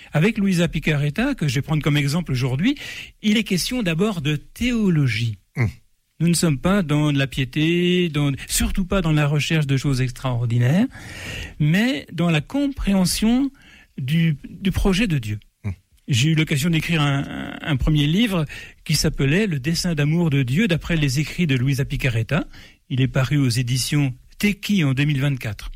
Avec Luisa Piccarreta, que je vais prendre comme exemple aujourd'hui, il est question d'abord de théologie. Nous ne sommes pas dans la piété, surtout pas dans la recherche de choses extraordinaires, mais dans la compréhension du projet de Dieu. J'ai eu l'occasion d'écrire un premier livre qui s'appelait « Le dessein d'amour de Dieu » d'après les écrits de Luisa Piccarreta. Il est paru aux éditions Teki en 2024.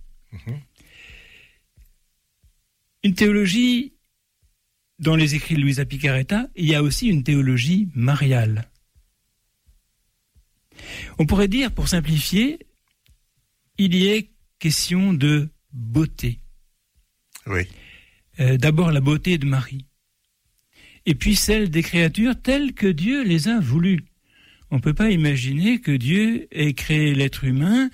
Une théologie, dans les écrits de Luisa Piccarreta, il y a aussi une théologie mariale. On pourrait dire, pour simplifier, il y est question de beauté. Oui. D'abord la beauté de Marie, et puis celle des créatures telles que Dieu les a voulues. On ne peut pas imaginer que Dieu ait créé l'être humain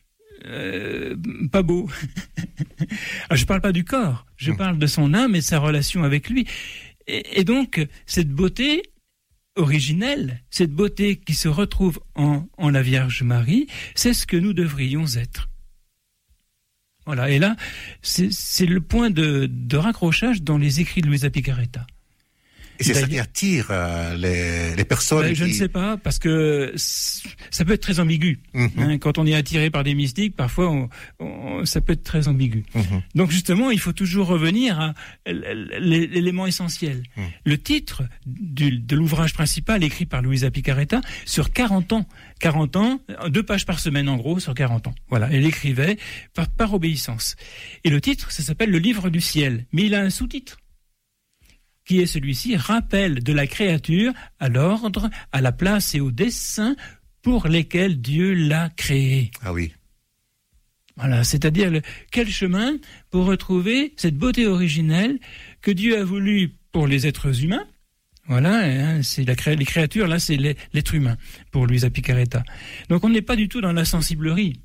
pas beau. Alors, je ne parle pas du corps, je parle de son âme et de sa relation avec lui. Et donc, cette beauté originelle, cette beauté qui se retrouve en la Vierge Marie, c'est ce que nous devrions être. Voilà, et là, c'est le point de raccrochage dans les écrits de Luisa Piccarreta. Et c'est ça qui attire les personnes Je ne sais pas, parce que ça peut être très ambigu. Quand on est attiré par des mystiques, parfois, ça peut être très ambigu. Donc justement, il faut toujours revenir à l'élément essentiel. Le titre de l'ouvrage principal, écrit par Luisa Piccarreta, sur 40 ans. 40 ans, 2 pages par semaine en gros, sur 40 ans. Voilà, elle écrivait par obéissance. Et le titre, ça s'appelle « Le livre du ciel ». Mais il a un sous-titre, qui est celui-ci, rappel de la créature à l'ordre, à la place et au dessein pour lesquels Dieu l'a créé. Ah oui. Voilà, c'est-à-dire quel chemin pour retrouver cette beauté originelle que Dieu a voulu pour les êtres humains. Voilà, c'est les créatures, là c'est l'être humain, pour Luisa Piccarreta. Donc on n'est pas du tout dans la sensiblerie.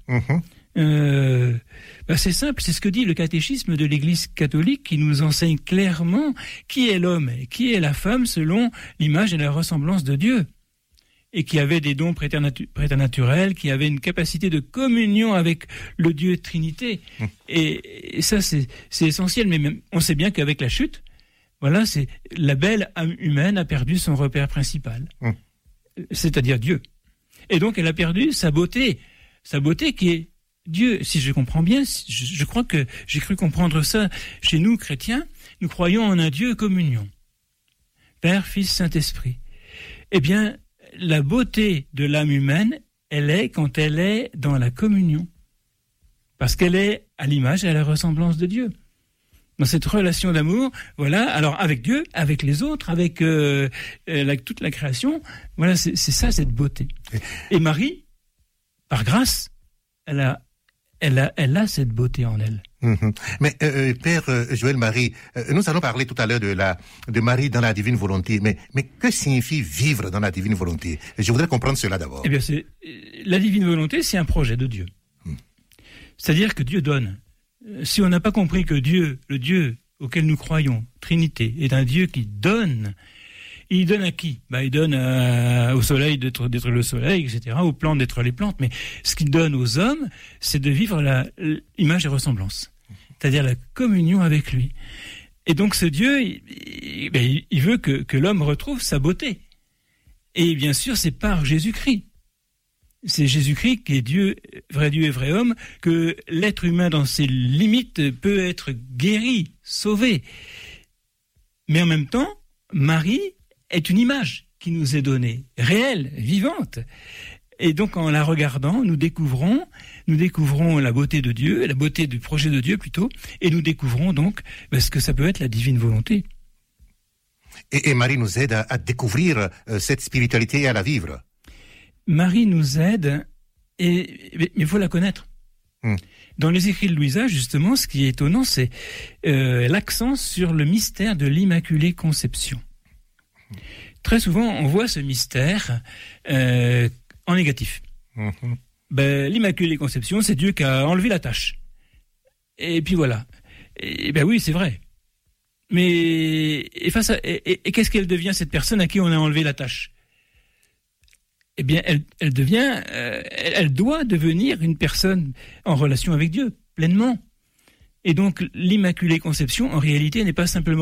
C'est simple, c'est ce que dit le catéchisme de l'Église catholique qui nous enseigne clairement qui est l'homme et qui est la femme selon l'image et la ressemblance de Dieu, et qui avait des dons préternaturels, qui avait une capacité de communion avec le Dieu Trinité. Et ça c'est essentiel, mais même, on sait bien qu'avec la chute, voilà, c'est la belle âme humaine a perdu son repère principal, c'est-à-dire Dieu. Et donc elle a perdu sa beauté qui est Dieu. Si je comprends bien, je crois que j'ai cru comprendre ça chez nous, chrétiens, nous croyons en un Dieu communion. Père, Fils, Saint-Esprit. Eh bien, la beauté de l'âme humaine, elle est quand elle est dans la communion. Parce qu'elle est à l'image et à la ressemblance de Dieu. Dans cette relation d'amour, voilà, alors avec Dieu, avec les autres, avec toute la création, voilà, c'est ça, cette beauté. Et Marie, par grâce, elle a cette beauté en elle. Mais Père Joël Marie, nous allons parler tout à l'heure de Marie dans la divine volonté. Mais que signifie vivre dans la divine volonté? Je voudrais comprendre cela d'abord. Eh bien, la divine volonté, c'est un projet de Dieu. C'est-à-dire que Dieu donne. Si on n'a pas compris que Dieu, le Dieu auquel nous croyons, Trinité, est un Dieu qui donne, il donne à qui? Il donne au soleil d'être le soleil, etc., aux plantes d'être les plantes. Mais ce qu'il donne aux hommes, c'est de vivre l'image et ressemblance, c'est-à-dire la communion avec lui. Et donc ce Dieu, il veut que l'homme retrouve sa beauté. Et bien sûr, c'est par Jésus-Christ. C'est Jésus-Christ qui est Dieu et vrai homme, que l'être humain dans ses limites peut être guéri, sauvé. Mais en même temps, Marie est une image qui nous est donnée, réelle, vivante. Et donc en la regardant, nous découvrons la beauté de Dieu, la beauté du projet de Dieu plutôt, et nous découvrons donc ce que ça peut être la divine volonté. Et Marie nous aide à découvrir cette spiritualité et à la vivre. Marie nous aide, mais il faut la connaître. Dans les écrits de Luisa, justement, ce qui est étonnant, c'est l'accent sur le mystère de l'Immaculée Conception. Très souvent, on voit ce mystère en négatif. L'Immaculée Conception, c'est Dieu qui a enlevé la tache. Et puis voilà. Et oui, c'est vrai. Mais et qu'est-ce qu'elle devient, cette personne à qui on a enlevé la tache? Eh bien, elle doit devenir une personne en relation avec Dieu, pleinement. Et donc, l'Immaculée Conception, en réalité, n'est pas simplement